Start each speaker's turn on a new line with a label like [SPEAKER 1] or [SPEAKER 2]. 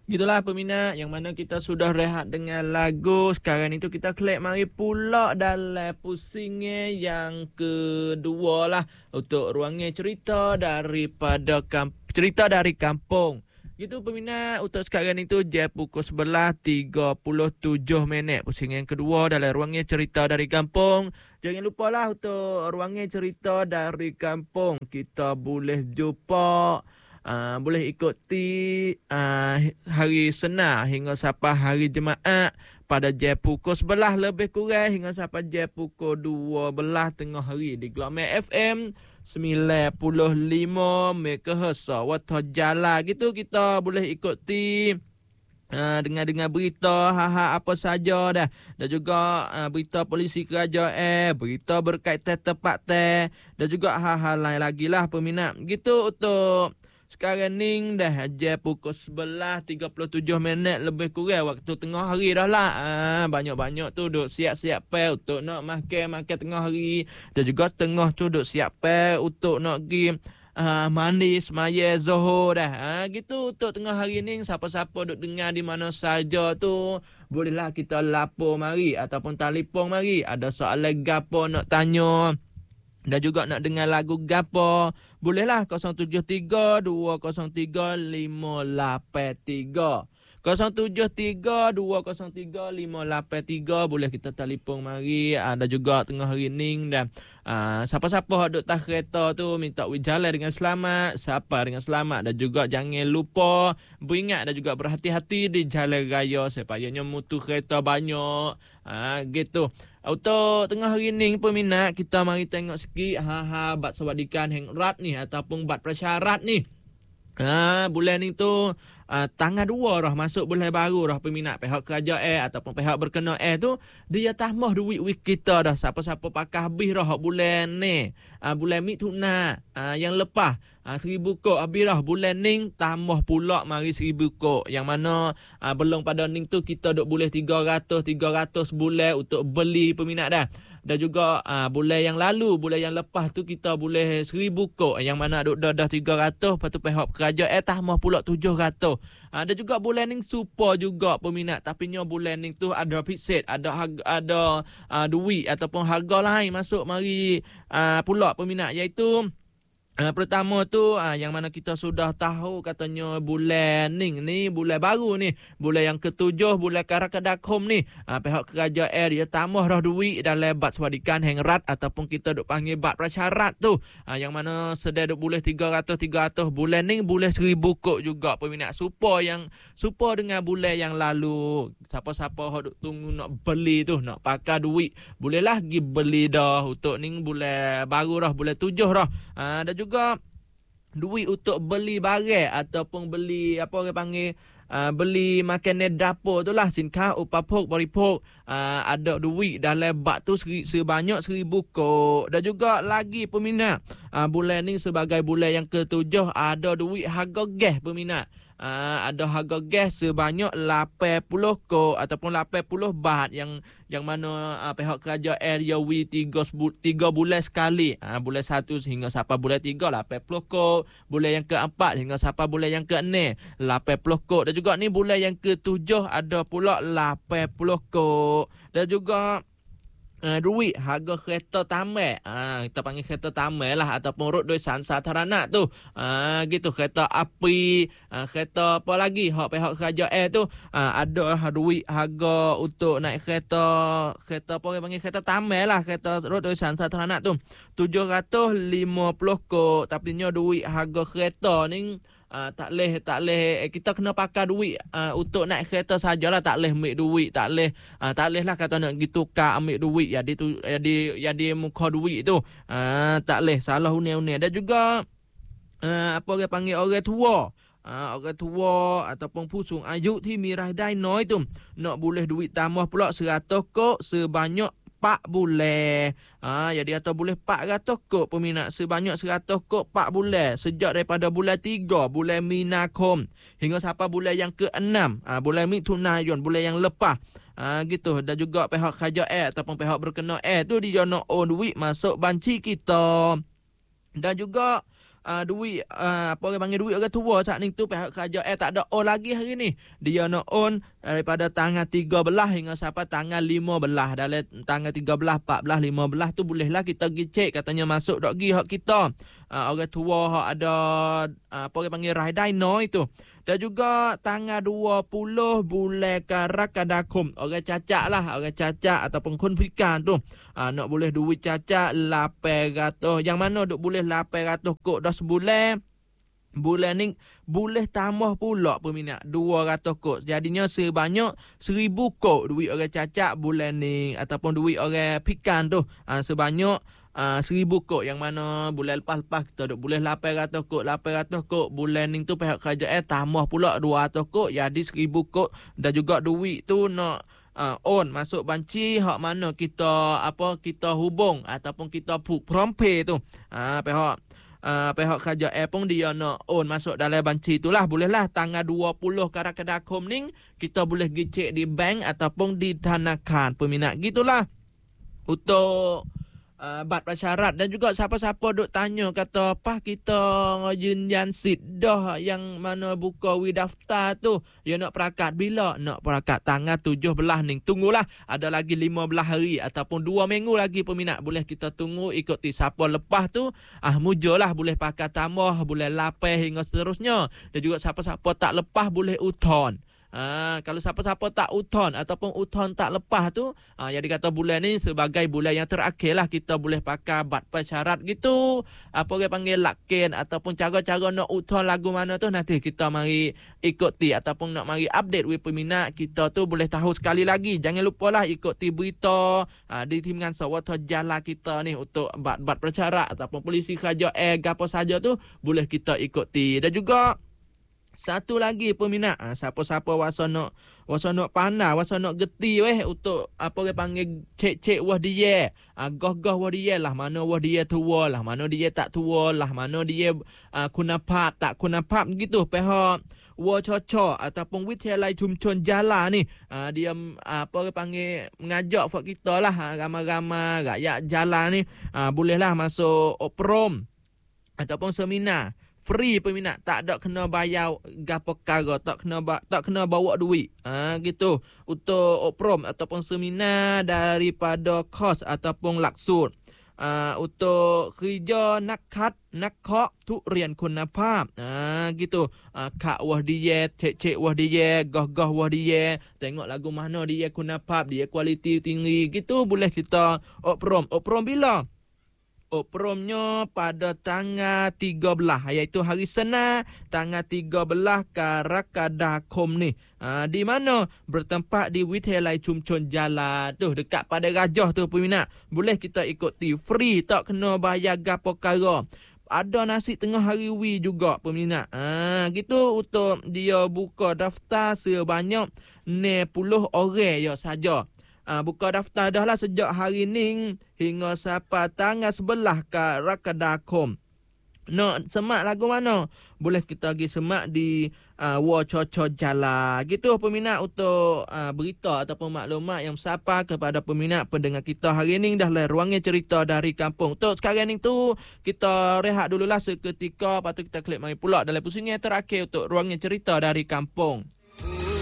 [SPEAKER 1] Gitulah peminat, yang mana kita sudah rehat dengan lagu. Sekarang itu kita kelak mari pula dalam pusingnya yang kedua lah. Untuk ruangnya cerita cerita dari kampung. Gitu peminat, untuk sekarang itu jam pukul 11.37 pusing yang kedua dalam ruangnya cerita dari kampung. Jangan lupalah untuk ruangnya cerita dari kampung. Kita boleh jumpa, boleh ikuti hari Senin hingga sampai hari Jumaat pada jam pukul 11 lebih kurang hingga sampai jam pukul 12 tengah hari di Gelombang FM 95 MHz Wata Jala gitu. Kita boleh ikuti dengar-dengar berita apa saja dah. Dan juga berita polisi kerajaan, berita berkaitan tempat dan juga hal-hal lain lagi lah peminat. Gitu untuk sekarang ni dah jam pukul 11.37 lebih kurang waktu tengah hari dah lah. Banyak-banyak tu duk siap-siap untuk nak makan tengah hari. Dan juga tengah tu duk siap untuk nak pergi mandi semaya Zuhur dah. Gitu untuk tengah hari ni, siapa-siapa duk dengar di mana saja tu, bolehlah kita lapor mari ataupun telefon mari. Ada soalan gapo nak tanya dan juga nak dengar lagu gapo, bolehlah 073 203 583. 073 203 583 boleh kita telefon mari. Ada juga tengah hari ni dan siapa-siapa duk tak kereta tu minta berjalan dengan selamat, sampai dengan selamat. Dan juga jangan lupa beringat dan juga berhati-hati di jalan raya supaya mutu kereta banyak. Gitu. Untuk tengah hari ni peminat, kita mari tengok sikit bat sawadikan hang rat ni ataupun bat prasyarat ni. Bulan ni tu tanggal 2 dah masuk bulan baru dah peminat. Pihak kerajaan ataupun pihak berkenaan tu dia tambah duit kita dah. Siapa-siapa pakai habis dah bulan ni. Bulan Mituna yang lepas 1,000 kok habis dah. Bulan ni tambah pula mari 1,000 kok. Yang mana belum pada ni tu kita duk boleh 300 bulan untuk beli peminat dah. Dan juga bulan yang lalu, bulan yang lepas tu kita boleh 1,000 kok. Yang mana duk dah 300, lepas tu pihak kerajaan tambah pula 700. Dan juga bulan ni super juga peminat. Tapi bulan ni tu ada fixed, ada duit ataupun harga lain masuk mari pula peminat, iaitu pertama tu yang mana kita sudah tahu katanya bulan ni bulan baru ni, bulan yang ke-7 bulan Karakadakom ni, pihak kerajaan dia tambah dah duit dalam bat swadikan hang rat ataupun kita duk panggil bat prasyarat tu, yang mana sedia duk boleh 300 bulan ni boleh 1,000 kok juga peminat. Super dengan bulan yang lalu. Siapa-siapa duk tunggu nak beli tu, nak pakai duit, bolehlah pergi beli dah. Untuk ni bulan baru dah, bulan 7 dah. Dan juga duit untuk beli barang ataupun beli apa orang panggil beli makanan dapur tu lah, sinka upapok paripok, ada duit dalam bak tu sebanyak 1,000 kok. Dan juga lagi peminat, bulan ni sebagai bulan yang ke-7 ada duit harga gas peminat. Ada harga gas sebanyak 80 kok ataupun 80 baht yang mana pihak kerajaan dia 3 bulan sekali. Bulan 1 hingga sampai bulan 3 80 kok, bulan yang ke-4 hingga sampai bulan yang ke-6 80 kok. Dan juga ni bulan yang ke-7 ada pula 80 kok. Dan juga duit harga kereta tambah, kita panggil kereta tambah lah ataupun rod doisan satarana tu, gitu, kereta api, kereta apa lagi hak pihak kerajaan tu, ada duit harga untuk naik kereta apa orang panggil kereta tambah lah, kereta rod doisan satarana tu 750 kok. Tapi duit harga kereta ni tak leh kita kena pakai duit untuk naik kereta sajalah, tak leh ambil duit, tak leh lah kata nak gitu tukar ambil duit jadi muka duit tu, tak leh, salah unia-unia. Dan juga apa orang panggil orang tua ataupun pusung ayu ti mirah dai noi tu nak boleh duit tambah pula 100 kok sebanyak 4 bulan. Jadi atau boleh 400 kok peminat, sebanyak 100 kok 4 bulan sejak daripada bulan 3 bulan Minakom hingga sampai bulan yang ke-6 bulan Mitunayon, bulan yang lepas. Gitu. Dan juga pihak kerajaan ataupun pihak berkenaan tu dia nak on duit masuk banci kita. Dan juga duit apa orang panggil duit orang tua saat ni tu pihak kerajaan tak ada on lagi hari ni. Dia nak on daripada tanggal 13 hingga sampai tanggal 15. Dalam tanggal 13, 14, 15 tu bolehlah kita pergi cek katanya masuk dok gi hak kita. Orang tua hak ada apa orang panggil Rai Dino itu. Dan juga tanggal 20 bulan Karakandakum, orang cacat lah, orang cacat ataupun kon pikan tu. Nak boleh duit cacat 800. Yang mana duk boleh 800 kok dah sebulan. Bulan ni boleh tambah pula peminat 200 kok. Jadinya sebanyak 1000 kok duit orang cacat bulan ni ataupun duit orang pikan tu. Sebanyak 1000 kok, yang mana bulan lepas-lepas kita duk boleh 800 kok. Bulan ni tu pihak kerajaan tambah pula 200 kok, jadi 1000 kok. Dan juga duit tu nak on masuk banci hak mana kita kita hubung ataupun kita prompe tu. Pihak kerajaan pun dia nak on masuk dalam banci itulah. Bolehlah tanggal 20 Karakandakum ni kita boleh pergi cek di bank ataupun di tanakan peminat. Gitulah untuk bat prasyarat. Dan juga siapa-siapa duk tanya kata apa kita jinjan sit dah yang mana buka daftar tu dia nak perakat bila? Nak perakat tanggal 17 ni. Tunggulah, ada lagi 15 hari ataupun 2 minggu lagi peminat. Boleh kita tunggu ikuti siapa lepas tu mujalah boleh pakai tambah boleh lapar hingga seterusnya. Dan juga siapa-siapa tak lepas boleh uton. Kalau siapa-siapa tak uton ataupun uton tak lepas tu, jadi kata bulan ni sebagai bulan yang terakhir lah kita boleh pakai bat persyarat gitu. Apa orang panggil lakin ataupun cara-cara nak uton lagu mana tu nanti kita mari ikuti ataupun nak mari update with peminat kita tu boleh tahu sekali lagi. Jangan lupalah ikuti berita di timingan sawata jala kita ni untuk bat persyarat ataupun polisi kerajaan apa saja tu boleh kita ikuti. Dan juga satu lagi peminat, siapa-siapa wasa nak pandai, wasa nak geti untuk apa orang panggil cek wah dia, goh wah dia lah, mana wah dia tua lah, mana dia tak tua lah, mana dia kunapap tak kunapap gitu. Pihak wah cocok ataupun Wilayah Cumcun Jala ni dia apa orang panggil mengajak fak kita lah, ramai-ramai rakyat Jala ni bolehlah masuk oprom ataupun seminar free peminat, tak ada kena bayar gapo perkara, tak kena bawa duit. Gitu untuk oprom ataupun seminar daripada kos ataupun laksud. Untuk kerja nak kok tu rian kunapap. Gitu. Kak wah dia, cek wah dia, goh wah dia, tengok lagu mana dia kunapap, dia kualiti tinggi gitu. Boleh kita oprom bila? Opromnya pada tanggal 13, iaitu hari Senin tanggal 13 Karakandakum ni. Di mana? Bertempat di Wilayah Cumcun Jala tu, dekat pada Rajah tu peminat. Boleh kita ikuti free, tak kena bayar gapo perkara. Ada nasi tengah hari juga peminat. Gitu untuk dia buka daftar sebanyak 60 orang ya saja. Buka daftar dah lah sejak hari ni hingga sampai tanggal 11 Karakandakum. Nak semak lagu mana? Boleh kita pergi semak di Wacoco Jala. Gitu peminat untuk berita ataupun maklumat yang bersapa kepada peminat pendengar kita hari ni. Dah lah ruangnya cerita dari kampung. Untuk sekarang ni tu kita rehat dululah seketika. Lepas tu kita klik mari pula dalam pusingnya terakhir untuk ruangnya cerita dari kampung.